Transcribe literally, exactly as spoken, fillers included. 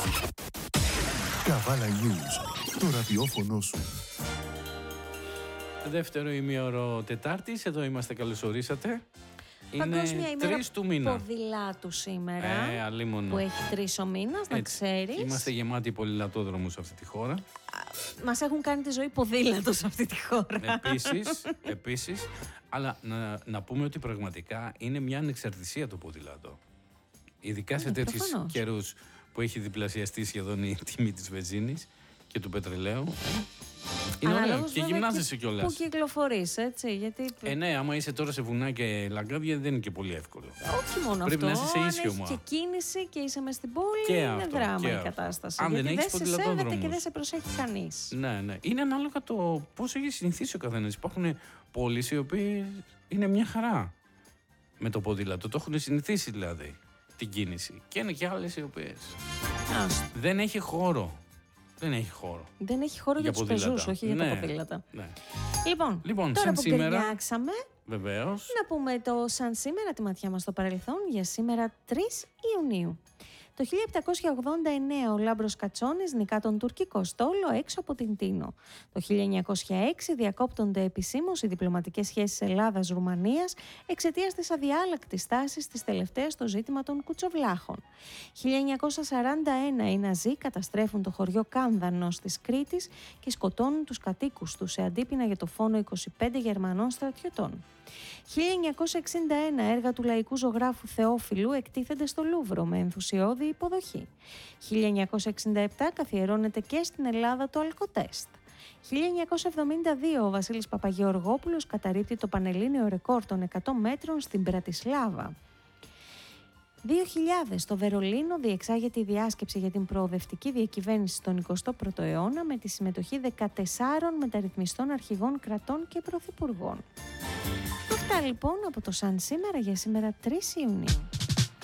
Καβάλα News, το ραδιόφωνο σου. Δεύτερο ημίωρο Τετάρτης, εδώ είμαστε, καλώς ορίσατε. Παγκόσμια Είναι τρεις του μήνα. ποδηλάτου σήμερα, ε, αλίμονο. που έχει τρεις ο μήνας, να ξέρεις. Είμαστε γεμάτοι ποδηλατόδρομους σε αυτή τη χώρα. Μας έχουν κάνει τη ζωή ποδήλατο σε αυτή τη χώρα. Επίσης, επίσης αλλά να, να πούμε ότι πραγματικά είναι μια ανεξαρτησία το ποδήλατο. Ειδικά σε ε, τέτοιους προφανώς. καιρούς που έχει διπλασιαστεί σχεδόν η τιμή της βενζίνης και του πετρελαίου. Είναι ωραίο και γυμνάζεσαι κιόλας. Πού κυκλοφορείς, έτσι, γιατί... Ε, ναι, άμα είσαι τώρα σε βουνά και λαγκάδια δεν είναι και πολύ εύκολο. Όχι μόνο Πρέπει αυτό, να είσαι σε ίσιο, αν μα. έχεις και κίνηση και είσαι μες στην πόλη, Και είναι αυτό, δράμα και η αυτό. κατάσταση. Αν δεν γιατί έχεις δεν σε σέβεται ποδηλατόδρομους. και δεν σε προσέχει κανείς. Ναι, ναι. Είναι ανάλογα το πώς έχει συνηθίσει ο καθένας. Υπάρχουν πόλεις οι οποίοι είναι μια χαρά με το ποδήλατο. Το έχουν συνηθίσει δηλαδή την κίνηση. Και είναι και άλλες οι οποίες Άστο. δεν έχει χώρο. Δεν έχει χώρο. Δεν έχει χώρο για, Για τους ποδήλατα. πεζούς, όχι για Ναι, τα ποδήλατα. Ναι. Λοιπόν, Λοιπόν, τώρα σαν που σήμερα- γκρινιάξαμε, Βεβαίως. να πούμε το σαν σήμερα, τη ματιά μας στο παρελθόν, για σήμερα τρεις Ιουνίου. Το χίλια επτακόσια ογδόντα εννέα ο Λάμπρος Κατσόνης νικά τον τουρκικό στόλο έξω από την Τίνο. Το χίλια εννιακόσια έξι διακόπτονται επισήμως οι διπλωματικές σχέσεις Ελλάδας-Ρουμανίας εξαιτίας της αδιάλακτης τάσης της τελευταίας στο ζήτημα των κουτσοβλάχων. χίλια εννιακόσια σαράντα ένα οι Ναζί καταστρέφουν το χωριό Κάνδανος της Κρήτης και σκοτώνουν τους κατοίκους του σε αντίπεινα για το φόνο είκοσι πέντε Γερμανών στρατιωτών. χίλια εννιακόσια εξήντα ένα έργα του λαϊκού ζωγράφου Θεόφιλου εκτίθενται στο Λούβρο με ενθουσιώδη υποδοχή. χίλια εννιακόσια εξήντα επτά καθιερώνεται και στην Ελλάδα το Αλκοτέστ. χίλια εννιακόσια εβδομήντα δύο ο Βασίλης Παπαγεωργόπουλος καταρρίπτει το πανελλήνιο ρεκόρ των εκατό μέτρων στην Πρατισλάβα. δύο χιλιάδες στο Βερολίνο διεξάγεται η διάσκεψη για την προοδευτική διακυβέρνηση στον εικοστό πρώτο αιώνα με τη συμμετοχή δεκατεσσάρων μεταρρυθμιστών αρχηγών κρατών και πρωθυπουργών. Αυτά λοιπόν από το σαν σήμερα για σήμερα τρεις Ιουνίου.